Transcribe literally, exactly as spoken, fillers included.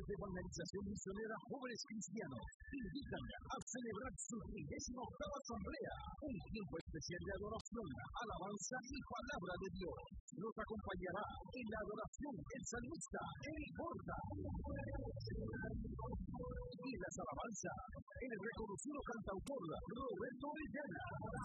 de Evangelización Misionera Jóvenes Cristianos invitan a celebrar su trigésima octava asamblea, un tiempo especial de adoración, alabanza y palabra de Dios. Nos acompañará en la adoración el salmista Eric Borda. Y en las alabanzas, el reconocido cantautor Roberto Orellana.